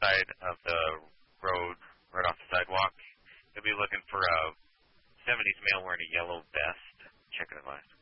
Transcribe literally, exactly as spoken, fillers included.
side of the road, right off the sidewalk. He'll be looking for a seventies male wearing a yellow vest. Check it out.